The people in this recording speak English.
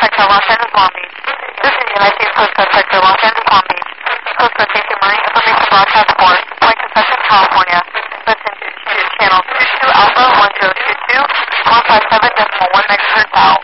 Sector, Los Angeles, Long Beach. This is the United States Coast Guard Sector, Los Angeles, Long Beach. Coast Guard Safety Marine Information Broadcast 4, Point Concession, California. Listen to channel 22 Alpha 1022, 157.1 megahertz out.